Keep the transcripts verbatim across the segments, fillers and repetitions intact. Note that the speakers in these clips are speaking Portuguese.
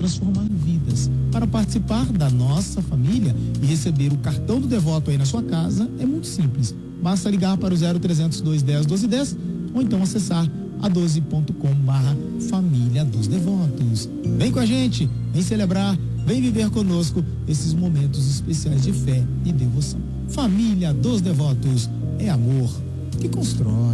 transformar vidas. Para participar da nossa família e receber o cartão do devoto aí na sua casa, é muito simples. Basta ligar para o zero trezentos, dois dez, doze dez ou então acessar a doze ponto com barra família dos devotos. Vem com a gente, vem celebrar, vem viver conosco esses momentos especiais de fé e devoção. Família dos Devotos é amor que constrói.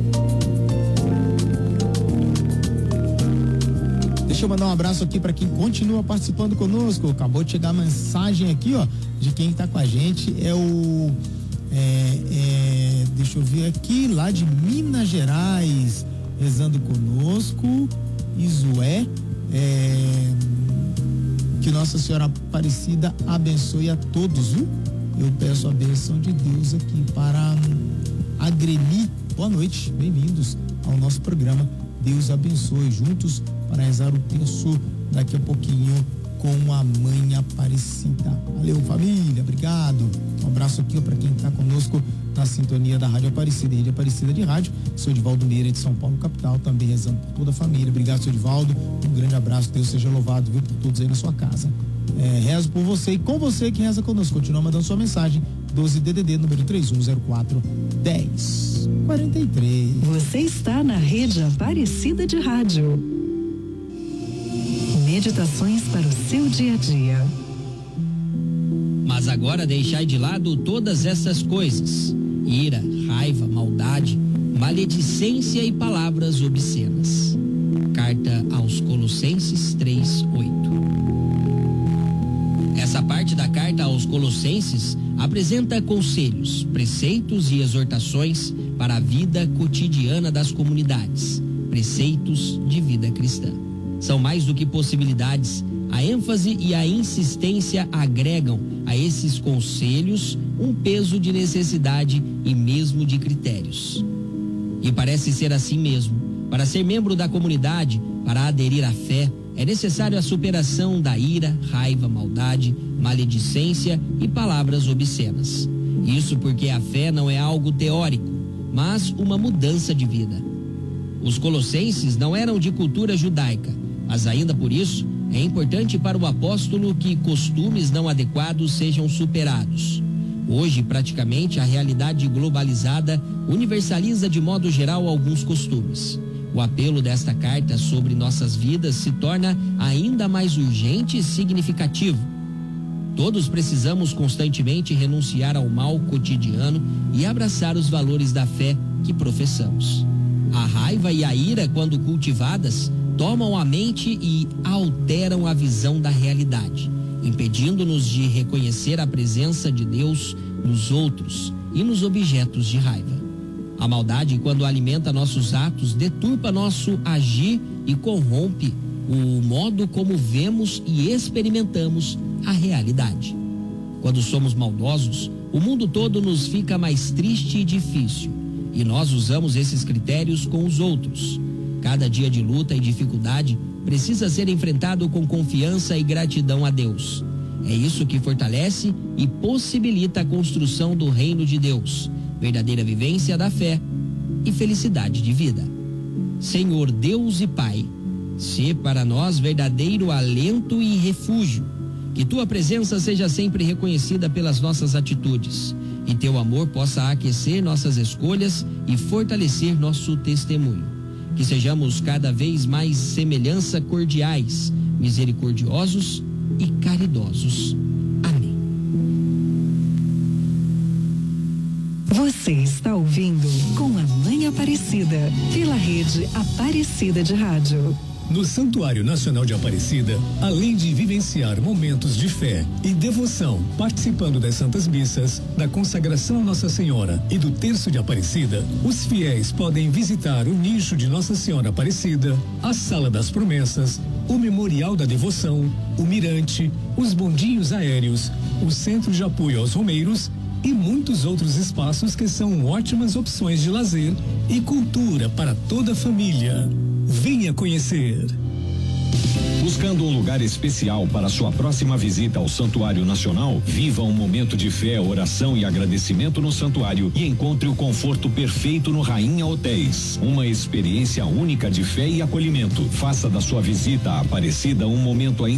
Deixa eu mandar um abraço aqui para quem continua participando conosco. Acabou de chegar a mensagem aqui, ó, de quem tá com a gente. É o é, é, deixa eu ver aqui, lá de Minas Gerais, rezando conosco. Isoé, é, que Nossa Senhora Aparecida abençoe a todos, viu? Eu peço a bênção de Deus aqui para a Greni. Boa noite, bem-vindos ao nosso programa. Deus abençoe, juntos para rezar o terço daqui a pouquinho com a Mãe Aparecida. Valeu, família, obrigado. Um abraço aqui para quem está conosco na sintonia da Rádio Aparecida, Rede Aparecida de Rádio. Sou Edivaldo Meira, de São Paulo, capital, também rezando por toda a família. Obrigado, seu Edivaldo. Um grande abraço, Deus seja louvado, viu, por todos aí na sua casa. É, rezo por você e com você que reza conosco. Continua mandando sua mensagem. doze D D D, número três um zero quatro, dez, quarenta e três. Você está na Rede Aparecida de Rádio. Meditações para o seu dia a dia. Mas agora deixai de lado todas essas coisas: ira, raiva, maldade, maledicência e palavras obscenas. Carta aos Colossenses três, oito. Essa parte da carta aos Colossenses apresenta conselhos, preceitos e exortações para a vida cotidiana das comunidades, preceitos de vida cristã. São mais do que possibilidades. A ênfase e a insistência agregam a esses conselhos um peso de necessidade e mesmo de critérios. E parece ser assim mesmo. Para ser membro da comunidade, para aderir à fé, é necessário a superação da ira, raiva, maldade, maledicência e palavras obscenas. Isso porque a fé não é algo teórico, mas uma mudança de vida. Os colossenses não eram de cultura judaica, mas ainda por isso é importante para o apóstolo que costumes não adequados sejam superados. Hoje, praticamente, a realidade globalizada universaliza de modo geral alguns costumes. O apelo desta carta sobre nossas vidas se torna ainda mais urgente e significativo. Todos precisamos constantemente renunciar ao mal cotidiano e abraçar os valores da fé que professamos. A raiva e a ira, quando cultivadas, tomam a mente e alteram a visão da realidade, impedindo-nos de reconhecer a presença de Deus nos outros e nos objetos de raiva. A maldade, quando alimenta nossos atos, deturpa nosso agir e corrompe o modo como vemos e experimentamos a realidade. Quando somos maldosos, o mundo todo nos fica mais triste e difícil, e nós usamos esses critérios com os outros. Cada dia de luta e dificuldade precisa ser enfrentado com confiança e gratidão a Deus. É isso que fortalece e possibilita a construção do reino de Deus, verdadeira vivência da fé e felicidade de vida. Senhor Deus e Pai, sê para nós verdadeiro alento e refúgio. Que tua presença seja sempre reconhecida pelas nossas atitudes e teu amor possa aquecer nossas escolhas e fortalecer nosso testemunho. Que sejamos cada vez mais semelhança cordiais, misericordiosos e caridosos. Amém. Você está ouvindo Com a Mãe Aparecida, pela Rede Aparecida de Rádio. No Santuário Nacional de Aparecida, além de vivenciar momentos de fé e devoção, participando das Santas Missas, da consagração a Nossa Senhora e do Terço de Aparecida, os fiéis podem visitar o nicho de Nossa Senhora Aparecida, a Sala das Promessas, o Memorial da Devoção, o Mirante, os bondinhos aéreos, o Centro de Apoio aos Romeiros e muitos outros espaços que são ótimas opções de lazer e cultura para toda a família. Venha conhecer. Buscando um lugar especial para sua próxima visita ao Santuário Nacional? Viva um momento de fé, oração e agradecimento no santuário e encontre o conforto perfeito no Rainha Hotéis. Uma experiência única de fé e acolhimento. Faça da sua visita à Aparecida um momento ainda